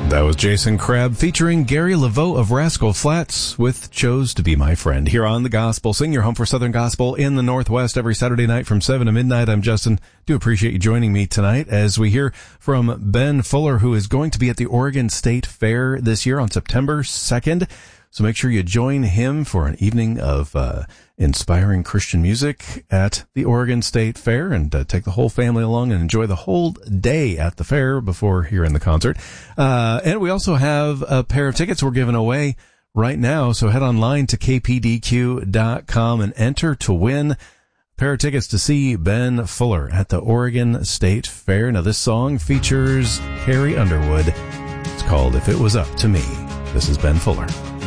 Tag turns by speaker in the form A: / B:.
A: That was Jason Crabb featuring Gary Laveau of Rascal Flatts with Chose to Be My Friend here on The Gospel. Sing your home for Southern Gospel in the Northwest every Saturday night from 7 to midnight. I'm Justin. Do appreciate you joining me tonight as we hear from Ben Fuller, who is going to be at the Oregon State Fair this year on September 2nd. So make sure you join him for an evening of inspiring Christian music at the Oregon State Fair, and take the whole family along and enjoy the whole day at the fair before hearing the concert. And we also have a pair of tickets we're giving away right now. So head online to kpdq.com and enter to win a pair of tickets to see Ben Fuller at the Oregon State Fair. Now, this song features Carrie Underwood. It's called If It Was Up to Me. This is Ben Fuller.